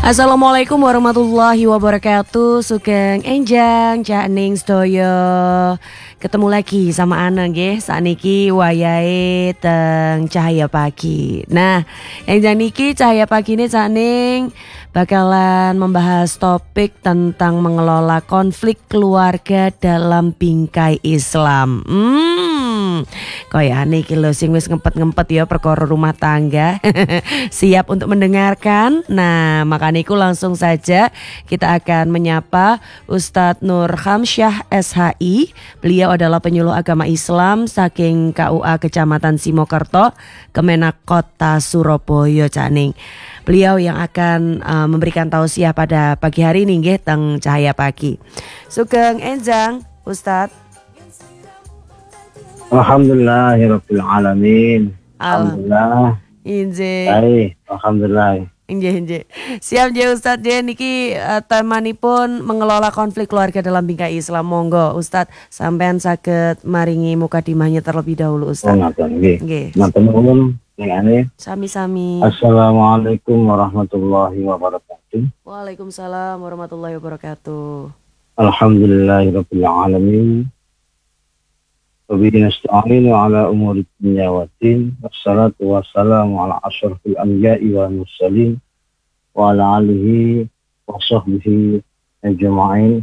Assalamualaikum warahmatullahi wabarakatuh. Sugeng enjang Cak Ning Sedoyo. Ketemu lagi sama Ana nggih. Sakniki wayahe teng Cahaya Pagi. Nah, enjang niki Cahaya Pagi ini Cak Ning bakalan membahas topik tentang mengelola konflik keluarga dalam bingkai Islam. Koyane iki lho sing wis ngempet-ngempet ya perkara rumah tangga. Siap untuk mendengarkan? Nah, makanya itu langsung saja kita akan menyapa Ustadz Nur Hamsyah SHI. Beliau adalah penyuluh agama Islam saking KUA Kecamatan Simokerto, Kemenak Kota Surabaya Caning. Beliau yang akan memberikan tausiah pada pagi hari ini nggih teng Cahaya Pagi. Sugeng enjang Ustadz. Alhamdulillahirabbil alamin. Alhamdulillah. Inje. Baik, alhamdulillah. Inje. Siap je Ustadz je niki temanipun mengelola konflik keluarga dalam bingkai Islam. Monggo Ustadz sampean saged maringi mukadimahnya terlebih dahulu Ustadz. Ngaten nggih. Nggih. Ngaten nuwun ning Sami-sami. Assalamualaikum warahmatullahi wabarakatuh. Waalaikumsalam warahmatullahi wabarakatuh. Alhamdulillahirabbil alamin. Wabihi nasta'inu ala umuri dunya waddin. Wassalatu wassalamu ala asyrafil anbiya'i wal mursalin wa ala alihi wa sahbihi ajma'in.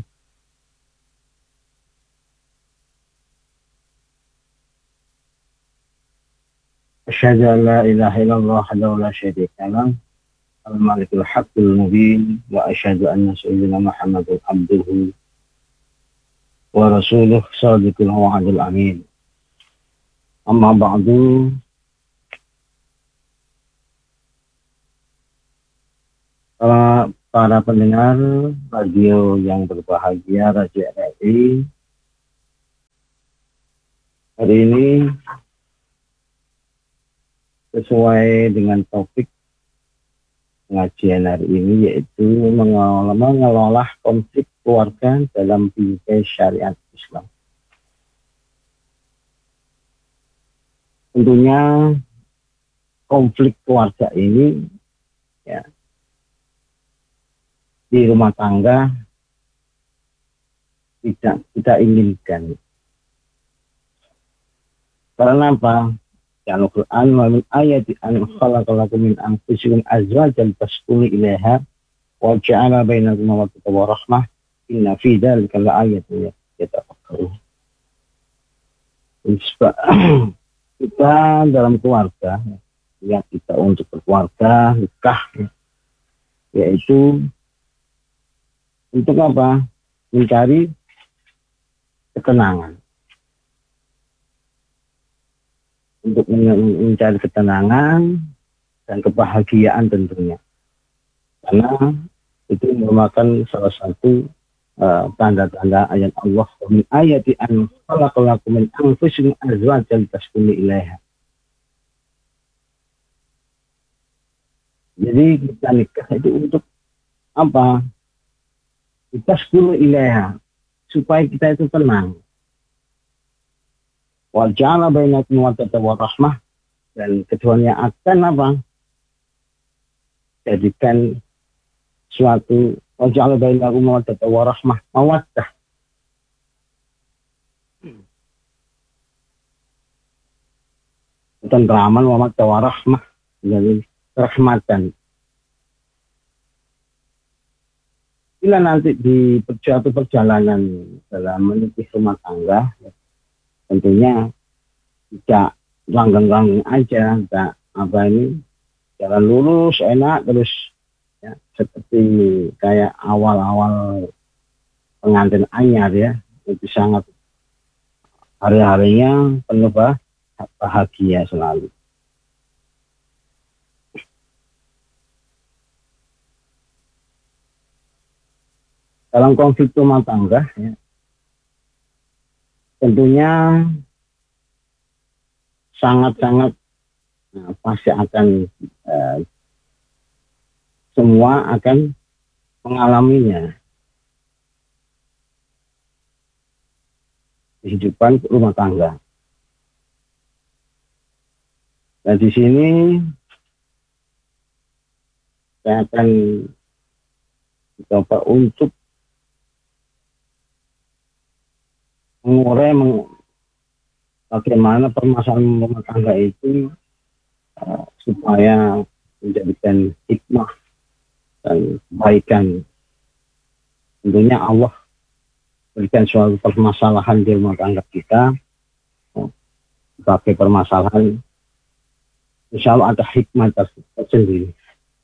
Asyhadu an la ilaha illallah wahdahu la syarika lah, al-malikul haqqul mubin, wa asyhadu anna sayyidina Muhammadan abduhu wa rasuluh shadiqul wa'dil amin. Amma ba'du. Para pendengar radio yang berbahagia, Radio RRI, hari ini sesuai dengan topik pengajian hari ini, yaitu mengelola konflik keluarga dalam bingkai syariat Islam. Tentunya konflik keluarga ini ya di rumah tangga tidak kita inginkan. Karena apa? Ya Al-Quran wa min ayati an khalaqalakum min anfusikum azwajan taskunu ilaiha wa ja'ala bainakum mawaddatan wa rahmah inna fi dzalika laayatin yatafakkarun. Kita dalam keluarga, ya kita untuk berkeluarga, nikah, yaitu untuk apa? Mencari ketenangan. Untuk mencari ketenangan dan kebahagiaan tentunya. Karena itu merupakan salah satu tanda-tanda ayat Allah. Min ayati an khalaqalakum min anfusikum azwajan taskunu ilaiha. Jadi kita nikah itu untuk apa? Taskunu ilaiha, supaya kita itu tenang. Wa ja'ala bainakum mawaddatan wa rahmah, dan keduanya akan apa? Jadikan suatu waja'ala bainakum mawaddatan wa rahmah, mawaddah. Tentraman wa mawaddah wa rahmah, jadi rahmatan. Bila nanti di suatu perjalanan dalam meniti rumah tangga, tentunya tidak langgeng-langgeng aja, tidak apa ini jalan lurus enak terus. Ya, seperti kayak awal-awal pengantin anyar ya, itu sangat hari-harinya penuh bahagia selalu. Dalam konflik rumah tangga, ya, tentunya sangat-sangat pasti akan semua akan mengalaminya. Kehidupan rumah tangga. Dan di sini saya akan coba untuk mengurai bagaimana permasalahan rumah tangga itu supaya menjadikan hikmah dan kebaikan. Tentunya Allah berikan suatu permasalahan di rumah tangga kita sebagai permasalahan, insya Allah ada hikmah tersendiri.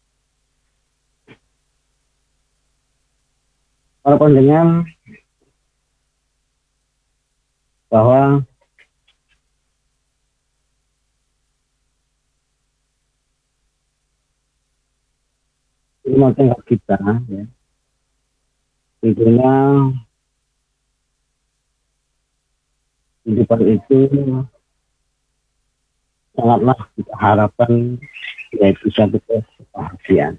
Para pendengar, bahwa rumah tangga kita, ya, tentunya kehidupan itu sangatlah kita harapkan yaitu satu kebahagiaan.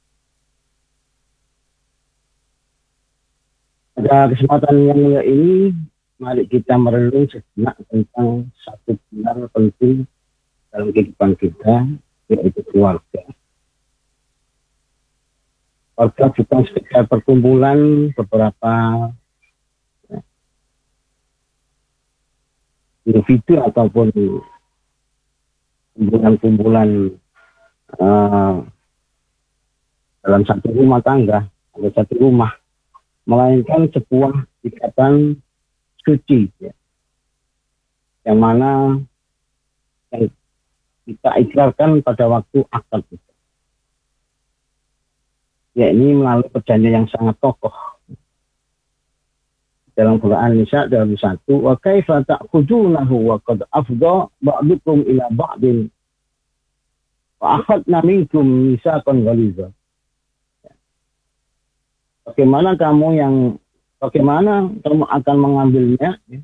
Pada kesempatan yang mulia ini, mari kita merenung sejenak tentang satu pilar penting dalam kehidupan kita, yaitu keluarga. Keluarga bukan sekedar perkumpulan beberapa individu ataupun kumpulan-kumpulan dalam satu rumah tangga atau satu rumah, melainkan sebuah ikatan suci, ya, yang mana yang kita ikrarkan pada waktu akad itu, yakni melalui perjanjian yang sangat kokoh. Dalam Quran Nisa dalam 1, wa kaifa ta'khudunahu wa qad afdha ba'dukum ila ba'din wa akhadna minkum mitsaqan ghalidha. Bagaimana kamu akan mengambilnya, ya?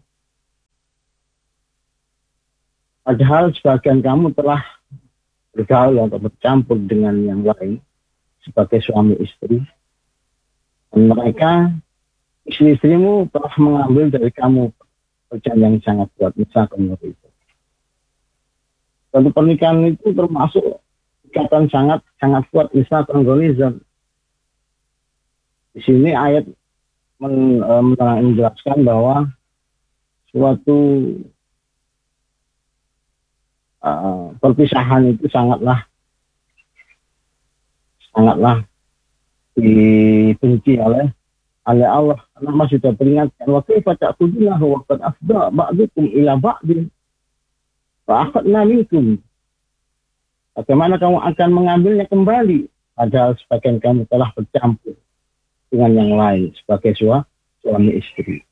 Padahal sebagian kamu telah bergaul atau bercampur dengan yang lain sebagai suami istri, dan mereka, istri-istrimu, telah mengambil dari kamu perjanjian yang sangat kuat, misalkan itu. Tentu pernikahan itu termasuk ikatan sangat kuat, misalkan ghalidha. Di sini ayat menjelaskan bahwa suatu perpisahan itu sangatlah dibenci oleh Allah. Allah masih sudah peringatkan, wa kaifa ta'khudunahu wa qad afdha ba'dukum ila ba'din fa akhadna minkum. Bagaimana kamu akan mengambilnya kembali padahal sebagian kamu telah bercampur dengan yang lain sebagai suami istri.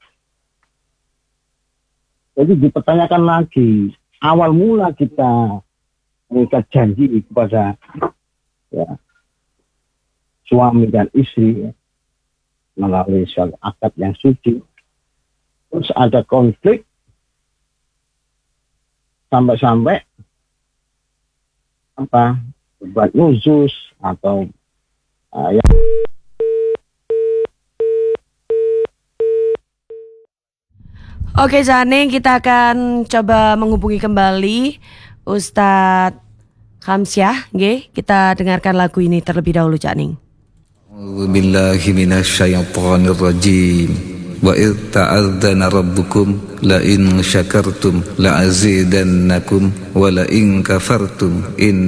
Jadi dipertanyakan lagi, awal mula kita mengikat janji kepada, ya, suami dan istri, ya, melalui suatu akad yang suci, terus ada konflik sampai buat nuzus atau yang Oke Zaning, kita akan coba menghubungi kembali Ustadz Khamsyah, nggih. Kita dengarkan lagu ini terlebih dahulu, Cak Ning. A'udzubillahi minasyaitonir rajim. Wa idh ta'adzana rabbukum la in syakartum la azidannakum wa la in kafartum in